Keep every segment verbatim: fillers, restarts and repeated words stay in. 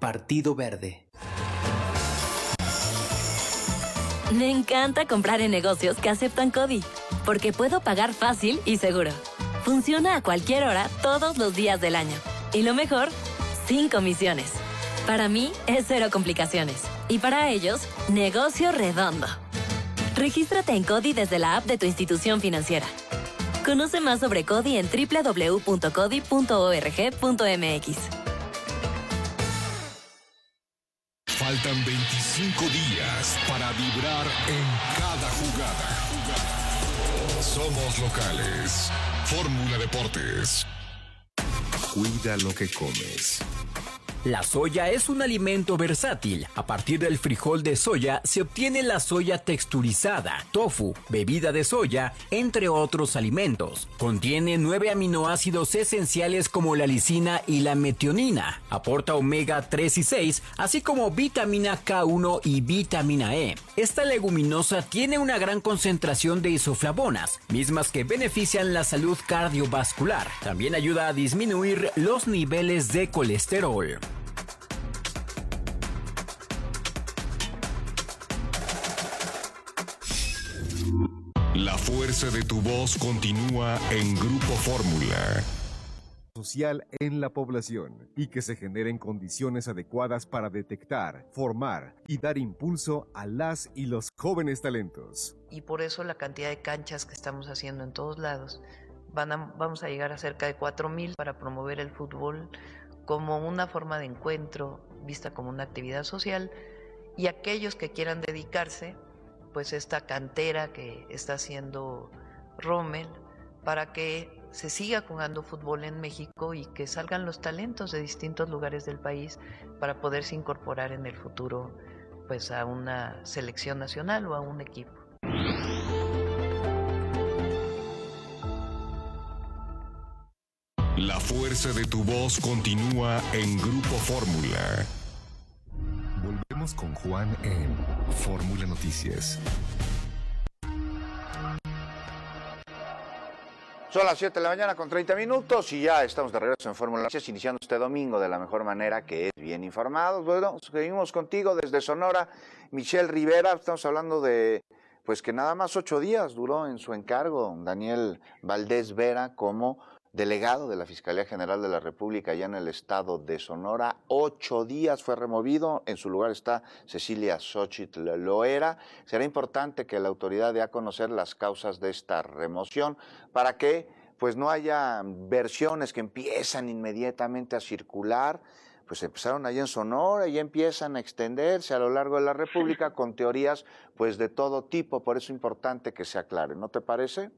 Partido Verde. Me encanta comprar en negocios que aceptan CODI, porque puedo pagar fácil y seguro. Funciona a cualquier hora, todos los días del año. Y lo mejor, sin comisiones. Para mí, es cero complicaciones. Y para ellos, negocio redondo. Regístrate en CODI desde la app de tu institución financiera. Conoce más sobre CODI en doble u doble u doble u punto codi punto org punto m x. Faltan veinticinco días para vibrar en cada jugada. Somos locales. Fórmula Deportes. Cuida lo que comes. La soya es un alimento versátil. A partir del frijol de soya se obtiene la soya texturizada, tofu, bebida de soya, entre otros alimentos. Contiene nueve aminoácidos esenciales como la lisina y la metionina. Aporta omega tres y seis, así como vitamina K uno y vitamina E. Esta leguminosa tiene una gran concentración de isoflavonas, mismas que benefician la salud cardiovascular. También ayuda a disminuir los niveles de colesterol. La fuerza de tu voz continúa en Grupo Fórmula. Social en la población y que se generen condiciones adecuadas para detectar, formar y dar impulso a las y los jóvenes talentos. Y por eso la cantidad de canchas que estamos haciendo en todos lados, van a, vamos a llegar a cerca de cuatro mil para promover el fútbol como una forma de encuentro, vista como una actividad social, y aquellos que quieran dedicarse, pues esta cantera que está haciendo Rommel para que se siga jugando fútbol en México y que salgan los talentos de distintos lugares del país para poderse incorporar en el futuro pues a una selección nacional o a un equipo. La fuerza de tu voz continúa en Grupo Fórmula. Volvemos con Juan en Fórmula Noticias. Son las siete de la mañana con treinta minutos y ya estamos de regreso en Fórmula Noticias, iniciando este domingo de la mejor manera, que es bien informados. Bueno, seguimos contigo desde Sonora, Michelle Rivera. Estamos hablando de, pues que nada más ocho días duró en su encargo Daniel Valdés Vera como delegado de la Fiscalía General de la República allá en el estado de Sonora. Ocho días fue removido, en su lugar está Cecilia Xochitl Loera. Será importante que la autoridad dé a conocer las causas de esta remoción para que pues no haya versiones que empiezan inmediatamente a circular. Pues empezaron allá en Sonora y ya empiezan a extenderse a lo largo de la República con teorías pues de todo tipo. Por eso es importante que se aclare, ¿no te parece?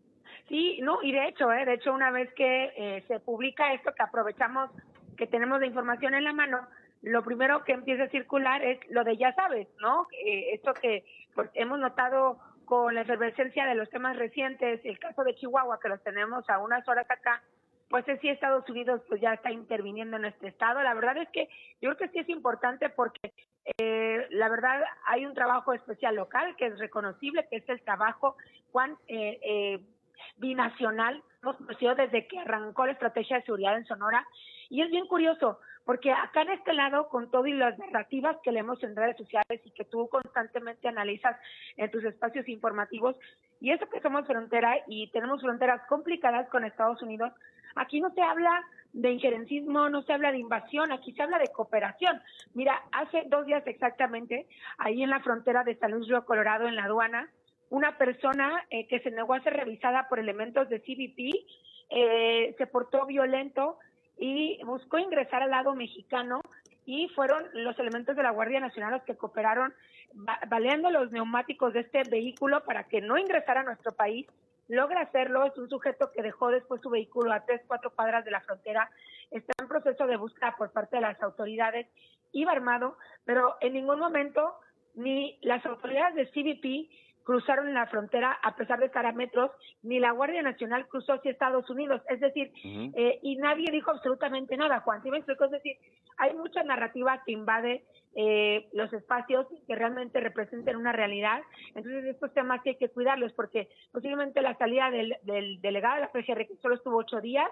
Sí, no, y de hecho, eh, de hecho una vez que eh, se publica esto, que aprovechamos que tenemos la información en la mano, lo primero que empieza a circular es lo de ya sabes, ¿no? Eh, esto que pues, hemos notado con la efervescencia de los temas recientes, el caso de Chihuahua, que los tenemos a unas horas acá, pues es sí Estados Unidos pues ya está interviniendo en este estado. La verdad es que yo creo que sí es importante porque eh, la verdad hay un trabajo especial local que es reconocible, que es el trabajo, Juan, eh, eh, binacional, hemos conocido desde que arrancó la estrategia de seguridad en Sonora, y es bien curioso, porque acá en este lado, con todo y las narrativas que leemos en redes sociales y que tú constantemente analizas en tus espacios informativos, y eso que somos frontera y tenemos fronteras complicadas con Estados Unidos, aquí no se habla de injerencismo, no se habla de invasión, aquí se habla de cooperación. Mira, hace dos días exactamente, ahí en la frontera de San Luis Río Colorado, en la aduana, una persona eh, que se negó a ser revisada por elementos de C B P eh, se portó violento y buscó ingresar al lado mexicano, y fueron los elementos de la Guardia Nacional los que cooperaron baleando los neumáticos de este vehículo para que no ingresara a nuestro país. Logra hacerlo, es un sujeto que dejó después su vehículo a tres, cuatro cuadras de la frontera, está en proceso de búsqueda por parte de las autoridades, iba armado, pero en ningún momento ni las autoridades de C B P cruzaron la frontera a pesar de estar a metros, ni la Guardia Nacional cruzó hacia Estados Unidos, es decir, uh-huh. eh, y nadie dijo absolutamente nada, Juan, ¿sí me explico? Es decir, hay mucha narrativa que invade eh, los espacios que realmente representen una realidad, entonces estos temas sí hay que cuidarlos, porque posiblemente la salida del, del delegado de la P G R, que solo estuvo ocho días,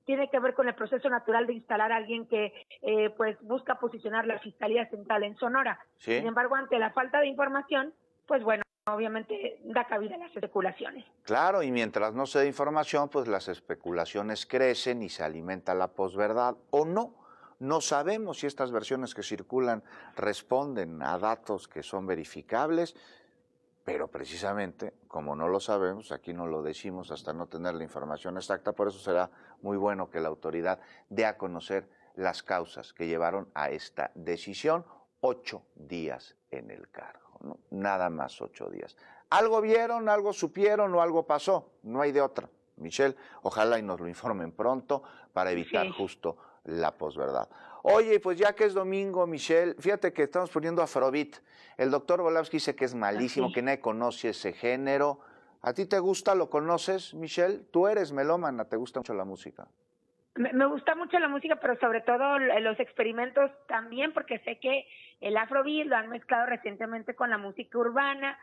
tiene que ver con el proceso natural de instalar a alguien que eh, pues busca posicionar la Fiscalía Central en Sonora. ¿Sí? Sin embargo, ante la falta de información, pues bueno, obviamente da cabida a las especulaciones. Claro, y mientras no se dé información, pues las especulaciones crecen y se alimenta la posverdad, o no. No sabemos si estas versiones que circulan responden a datos que son verificables, pero precisamente, como no lo sabemos, aquí no lo decimos hasta no tener la información exacta, por eso será muy bueno que la autoridad dé a conocer las causas que llevaron a esta decisión. Ocho días en el cargo, ¿no? Nada más ocho días. Algo vieron, algo supieron o algo pasó, no hay de otra. Michelle, ojalá y nos lo informen pronto para evitar sí. justo la posverdad. Oye, pues ya que es domingo, Michelle, fíjate que estamos poniendo Afrobeat. El doctor Volavsky dice que es malísimo, sí. que nadie conoce ese género. ¿A ti te gusta? ¿Lo conoces, Michelle? Tú eres melómana, ¿te gusta mucho la música? Me, me gusta mucho la música, pero sobre todo los experimentos también, porque sé que el Afrobeat lo han mezclado recientemente con la música urbana.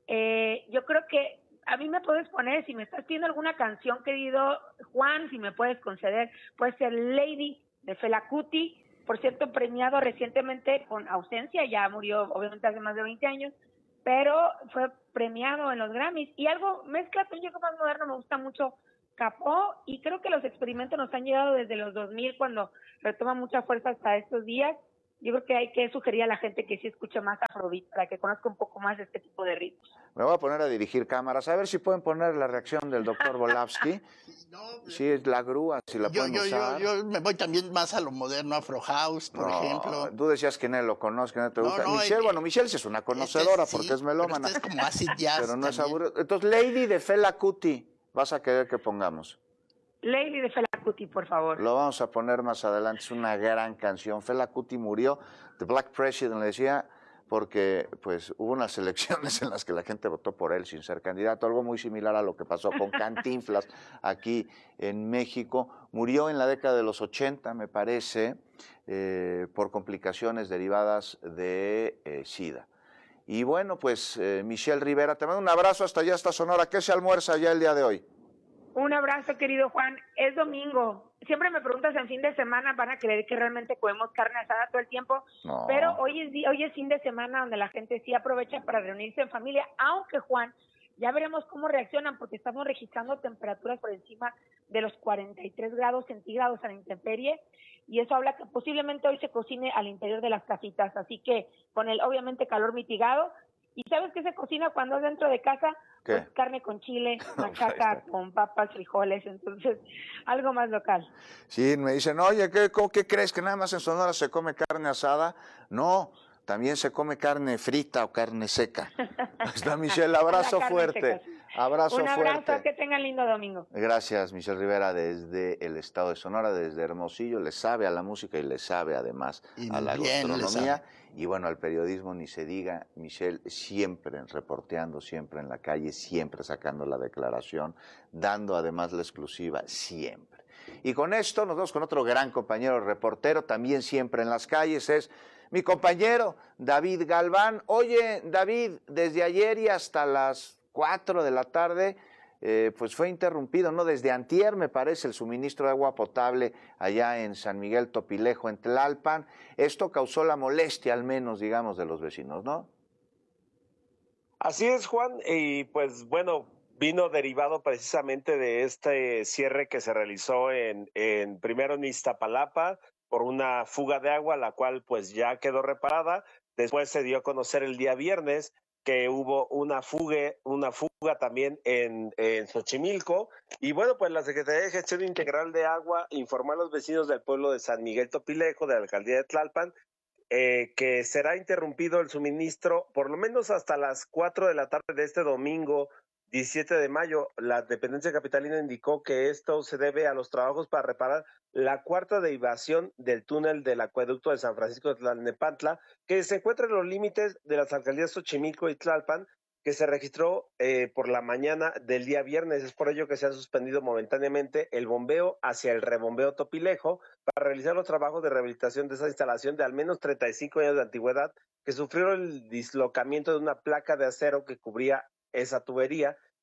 Eh, yo creo que a mí me puedes poner, si me estás pidiendo alguna canción, querido Juan, si me puedes conceder, puede ser Lady de Fela Kuti, por cierto, premiado recientemente con ausencia, ya murió obviamente hace más de veinte años, pero fue premiado en los Grammys. Y algo, mezcla un poco más moderno, me gusta mucho Capó, y creo que los experimentos nos han llegado desde los dos mil, cuando retoma mucha fuerza hasta estos días. Yo creo que hay que sugerir a la gente que sí escuche más Afrobeat para que conozca un poco más este tipo de ritmos. Me voy a poner a dirigir cámaras, a ver si pueden poner la reacción del doctor Volavsky. No, sí, es la grúa, si la yo, pueden yo, usar. Yo, yo me voy también más a lo moderno, Afro House, por no, ejemplo. Tú decías que no lo conozco, que no te no, gusta. No, Michelle, eh, bueno, Michelle sí es una conocedora este, porque sí, es melómana. Pero este es como acid jazz pero no también. es aburrido. Entonces, Lady de Fela Kuti, vas a querer que pongamos. Lady de Fela Kuti, por favor. Lo vamos a poner más adelante, es una gran canción. Fela Kuti murió, The Black President le decía, porque pues hubo unas elecciones en las que la gente votó por él sin ser candidato, algo muy similar a lo que pasó con Cantinflas aquí en México. Murió en la década de los ochenta, me parece, eh, por complicaciones derivadas de eh, SIDA. Y bueno, pues eh, Michelle Rivera, te mando un abrazo hasta allá, hasta Sonora. ¿Qué se almuerza ya el día de hoy? Un abrazo, querido Juan. Es domingo. Siempre me preguntas en fin de semana, van a creer que realmente comemos carne asada todo el tiempo, no. Pero hoy es, hoy es fin de semana donde la gente sí aprovecha para reunirse en familia, aunque Juan, ya veremos cómo reaccionan, porque estamos registrando temperaturas por encima de los cuarenta y tres grados centígrados a la intemperie, y eso habla que posiblemente hoy se cocine al interior de las casitas, así que con el obviamente calor mitigado. ¿Y sabes qué se cocina cuando es dentro de casa? ¿Qué? Pues carne con chile, machaca con papas, frijoles, entonces algo más local. Sí, me dicen, oye, ¿qué, ¿qué crees? ¿Que nada más en Sonora se come carne asada? No, también se come carne frita o carne seca. Está Michelle, abrazo fuerte. Seca, sí. Abrazo Un abrazo, fuerte. Que tengan lindo domingo. Gracias, Michelle Rivera, desde el estado de Sonora, desde Hermosillo. Le sabe a la música y le sabe además y a la gastronomía. Y bueno, al periodismo ni se diga. Michelle siempre reporteando, siempre en la calle, siempre sacando la declaración, dando además la exclusiva, siempre. Y con esto nos vamos con otro gran compañero reportero, también siempre en las calles, es mi compañero David Galván. Oye, David, desde ayer y hasta las cuatro de la tarde, eh, pues fue interrumpido, ¿no? Desde antier, me parece, el suministro de agua potable allá en San Miguel Topilejo, en Tlalpan. Esto causó la molestia, al menos, digamos, de los vecinos, ¿no? Así es, Juan, y pues bueno, vino derivado precisamente de este cierre que se realizó en, en primero en Iztapalapa por una fuga de agua, la cual pues ya quedó reparada. Después se dio a conocer el día viernes que hubo una fuga, una fuga también en, en Xochimilco. Y bueno, pues la Secretaría de Gestión Integral de Agua informó a los vecinos del pueblo de San Miguel Topilejo, de la alcaldía de Tlalpan, eh, que será interrumpido el suministro por lo menos hasta las cuatro de la tarde de este domingo, diecisiete de mayo. La dependencia capitalina indicó que esto se debe a los trabajos para reparar la cuarta derivación del túnel del acueducto de San Francisco de Tlalnepantla, que se encuentra en los límites de las alcaldías Xochimilco y Tlalpan, que se registró eh, por la mañana del día viernes. Es por ello que se ha suspendido momentáneamente el bombeo hacia el rebombeo Topilejo para realizar los trabajos de rehabilitación de esa instalación de al menos treinta y cinco años de antigüedad, que sufrió el dislocamiento de una placa de acero que cubría esa tubería,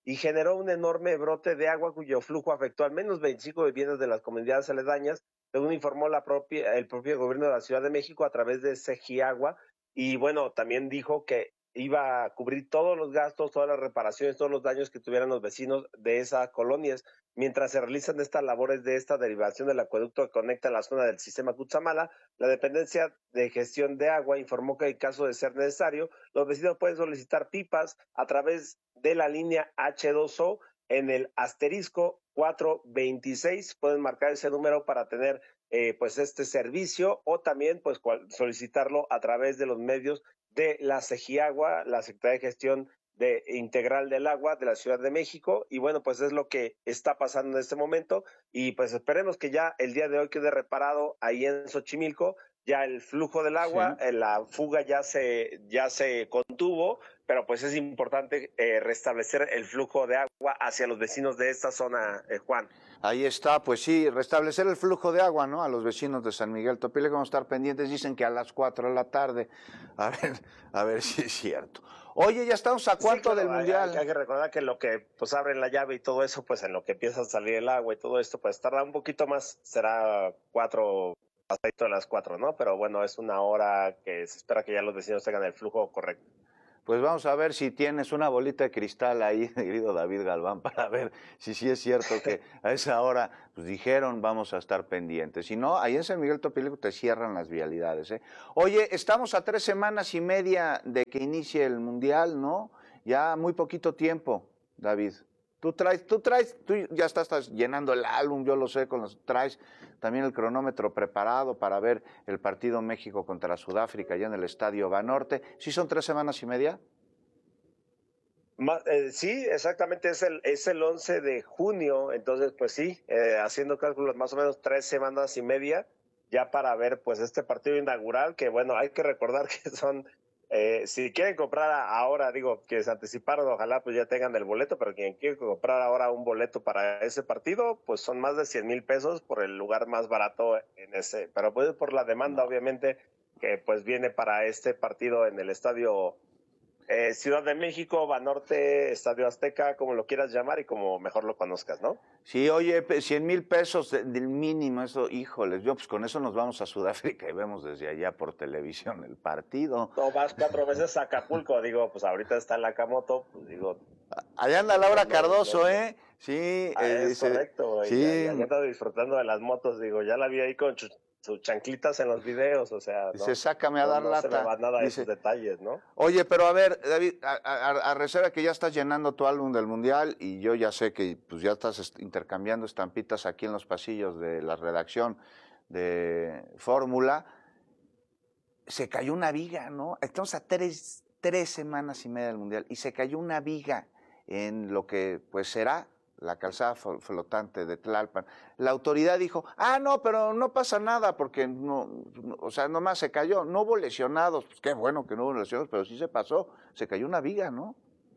y generó un enorme brote de agua cuyo flujo afectó al menos veinticinco viviendas de las comunidades aledañas, según informó la propia, el propio gobierno de la Ciudad de México a través de Segiagua. Y bueno, también dijo que iba a cubrir todos los gastos, todas las reparaciones, todos los daños que tuvieran los vecinos de esas colonias, mientras se realizan estas labores de esta derivación del acueducto que conecta la zona del sistema Cutzamala. La dependencia de gestión de agua informó que en caso de ser necesario, los vecinos pueden solicitar pipas a través de la línea hache dos o en el asterisco cuatrocientos veintiséis. Pueden marcar ese número para tener eh, pues este servicio, o también pues cual, solicitarlo a través de los medios de la Segiagua, la Secretaría de Gestión de Integral del Agua de la Ciudad de México. Y bueno, pues es lo que está pasando en este momento, y pues esperemos que ya el día de hoy quede reparado ahí en Xochimilco, ya el flujo del agua, sí. La fuga ya se, ya se contuvo, pero pues es importante eh, restablecer el flujo de agua hacia los vecinos de esta zona, eh, Juan. Ahí está, pues sí, restablecer el flujo de agua, ¿no? A los vecinos de San Miguel Topile, vamos a estar pendientes, dicen que a las cuatro de la tarde, a ver, a ver si es cierto. Oye, ya estamos a cuarto sí, claro, del Mundial. Hay, hay que recordar que lo que pues abren la llave y todo eso, pues en lo que empieza a salir el agua y todo esto, pues tarda un poquito más, será cuatro, pasadito de las cuatro, ¿no? Pero bueno, es una hora que se espera que ya los vecinos tengan el flujo correcto. Pues vamos a ver si tienes una bolita de cristal ahí, querido David Galván, para ver si sí es cierto que a esa hora pues, dijeron vamos a estar pendientes. Si no, ahí en San Miguel Topilico te cierran las vialidades, ¿eh? Oye, estamos a tres semanas y media de que inicie el Mundial, ¿no? Ya muy poquito tiempo, David. Tú traes, tú traes, tú ya estás, estás llenando el álbum, yo lo sé, con los traes también el cronómetro preparado para ver el partido México contra Sudáfrica allá en el Estadio Banorte. ¿Sí son tres semanas y media? Ma, eh, sí, exactamente, es el, es el once de junio, entonces pues sí, eh, haciendo cálculos más o menos tres semanas y media ya para ver pues este partido inaugural, que bueno, hay que recordar que son... Eh, si quieren comprar ahora, digo, que se anticiparon, ojalá pues ya tengan el boleto, pero quien quiere comprar ahora un boleto para ese partido, pues son más de cien mil pesos por el lugar más barato en ese, pero pues por la demanda, obviamente, que pues viene para este partido en el estadio eh, Ciudad de México, Banorte, Estadio Azteca, como lo quieras llamar y como mejor lo conozcas, ¿no? Sí, oye, cien mil pesos del mínimo, eso, híjoles, yo pues con eso nos vamos a Sudáfrica y vemos desde allá por televisión el partido. No, vas cuatro veces a Acapulco, digo, pues ahorita está en la Camoto, pues digo... Allá anda Laura Cardoso, no, ¿eh? Sí, ah, eh, es dice, correcto, sí. Y ya, ya anda disfrutando de las motos, digo, ya la vi ahí con sus chanclitas en los videos, o sea, dice, no, sácame a no, dar no lata. se me va nada de dice, esos detalles, ¿no? Oye, pero a ver, David, a, a, a reserva que ya estás llenando tu álbum del Mundial y yo ya sé que pues ya estás intercambiando estampitas aquí en los pasillos de la redacción de Fórmula, se cayó una viga, ¿no? Estamos a tres, tres semanas y media del Mundial y se cayó una viga en lo que pues será la calzada flotante de Tlalpan. La autoridad dijo, ah, no, pero no pasa nada, porque no, no o sea, nomás se cayó, no hubo lesionados, pues qué bueno que no hubo lesionados, pero sí se pasó, se cayó una viga, ¿no?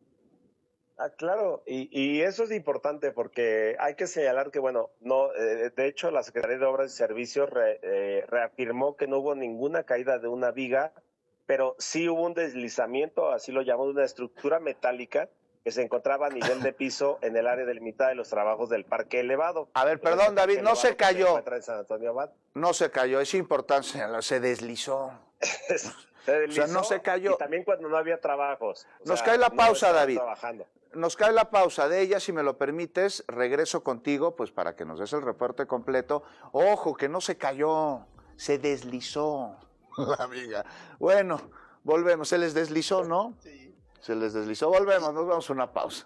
Ah, claro, y, y eso es importante porque hay que señalar que, bueno, no, eh, de hecho la Secretaría de Obras y Servicios re, eh, reafirmó que no hubo ninguna caída de una viga, pero sí hubo un deslizamiento, así lo llamamos, una estructura metálica que se encontraba a nivel de piso en el área delimitada de los trabajos del parque elevado. A ver, perdón, David, no se cayó. En San Antonio Abad. No se cayó, es importante señalarlo, se deslizó. se deslizó. O sea, no se cayó. Y también cuando no había trabajos. Nos sea, cae la pausa, no David. Trabajando. Nos cae la pausa de ella, si me lo permites, regreso contigo, pues para que nos des el reporte completo. Ojo, que no se cayó, se deslizó la amiga. Bueno, volvemos, se les deslizó, ¿no? Sí. Se les deslizó. Volvemos, nos vamos a una pausa.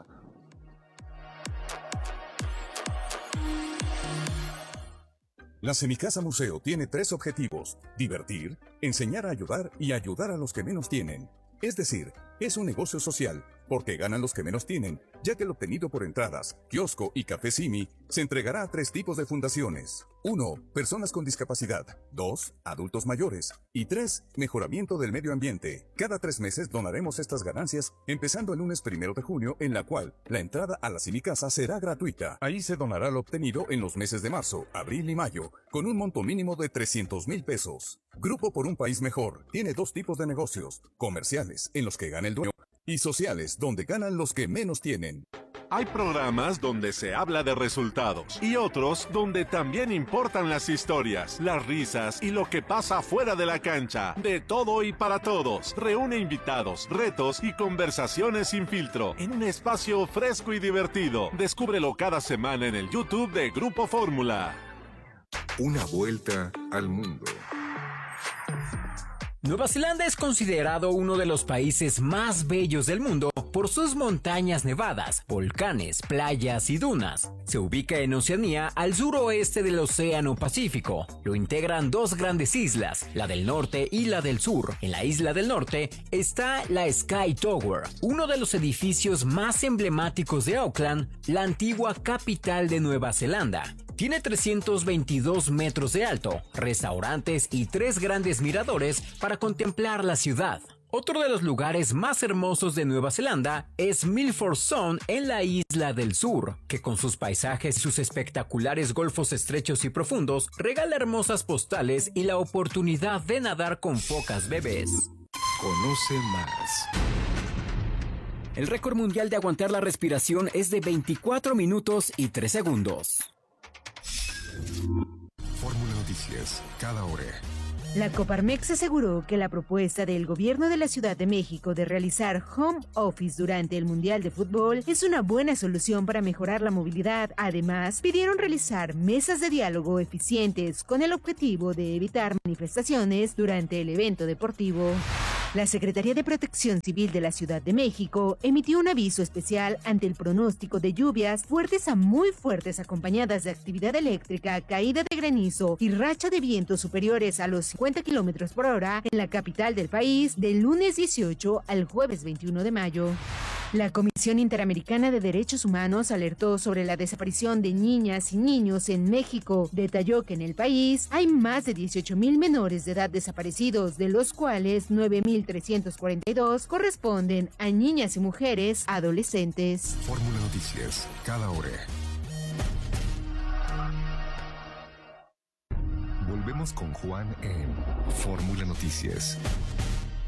La Semicasa Museo tiene tres objetivos: divertir, enseñar a ayudar y ayudar a los que menos tienen. Es decir, es un negocio social, porque ganan los que menos tienen, ya que el obtenido por entradas, kiosco y café Simi se entregará a tres tipos de fundaciones. uno. Personas con discapacidad. dos. Adultos mayores. Y tres. Mejoramiento del medio ambiente. Cada tres meses donaremos estas ganancias, empezando el lunes primero de junio, en la cual la entrada a la Semicasa será gratuita. Ahí se donará lo obtenido en los meses de marzo, abril y mayo, con un monto mínimo de trescientos mil pesos. Grupo por un País Mejor tiene dos tipos de negocios: comerciales, en los que gana el dueño, y sociales, donde ganan los que menos tienen. Hay programas donde se habla de resultados y otros donde también importan las historias, las risas y lo que pasa fuera de la cancha. De todo y para todos. Reúne invitados, retos y conversaciones sin filtro en un espacio fresco y divertido. Descúbrelo cada semana en el YouTube de Grupo Fórmula. Una vuelta al mundo. Nueva Zelanda es considerado uno de los países más bellos del mundo por sus montañas nevadas, volcanes, playas y dunas. Se ubica en Oceanía, al suroeste del Océano Pacífico. Lo integran dos grandes islas, la del norte y la del sur. En la isla del norte está la Sky Tower, uno de los edificios más emblemáticos de Auckland, la antigua capital de Nueva Zelanda. Tiene trescientos veintidós metros de alto, restaurantes y tres grandes miradores para contemplar la ciudad. Otro de los lugares más hermosos de Nueva Zelanda es Milford Sound en la isla del sur, que con sus paisajes y sus espectaculares golfos estrechos y profundos regala hermosas postales y la oportunidad de nadar con focas bebés. Conoce más. El récord mundial de aguantar la respiración es de veinticuatro minutos y tres segundos. Fórmula Noticias, cada hora. La Coparmex aseguró que la propuesta del gobierno de la Ciudad de México de realizar home office durante el Mundial de Fútbol es una buena solución para mejorar la movilidad. Además, pidieron realizar mesas de diálogo eficientes con el objetivo de evitar manifestaciones durante el evento deportivo. La Secretaría de Protección Civil de la Ciudad de México emitió un aviso especial ante el pronóstico de lluvias fuertes a muy fuertes acompañadas de actividad eléctrica, caída de granizo y racha de vientos superiores a los cincuenta kilómetros por hora en la capital del país del lunes dieciocho al jueves veintiuno de mayo. La Comisión Interamericana de Derechos Humanos alertó sobre la desaparición de niñas y niños en México. Detalló que en el país hay más de dieciocho mil menores de edad desaparecidos, de los cuales nueve mil trescientos cuarenta y dos corresponden a niñas y mujeres adolescentes. Fórmula Noticias, cada hora. Volvemos con Juan en Fórmula Noticias.